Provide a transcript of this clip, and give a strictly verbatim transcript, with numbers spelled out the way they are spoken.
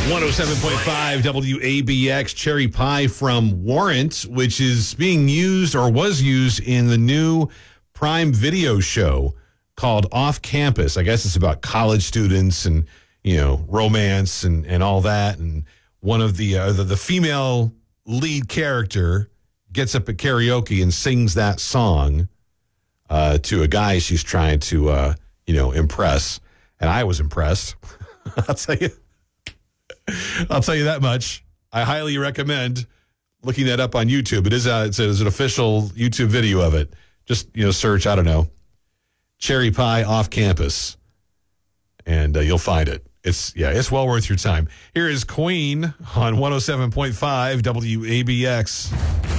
one oh seven point five W A B X, Cherry Pie from Warrant, which is being used or was used in the new Prime Video show called Off Campus. I guess it's about college students and, you know, romance and, and all that. And one of the, uh, the the female lead character gets up at karaoke and sings that song uh, to a guy she's trying to, uh, you know, impress. And I was impressed. I'll tell you. I'll tell you that much. I highly recommend looking that up on YouTube. It is a, it's, a, it's an official YouTube video of it. Just, you know, search, I don't know, Cherry Pie Off Campus, and uh, you'll find it. It's, yeah, it's well worth your time. Here is Queen on one oh seven point five W A B X.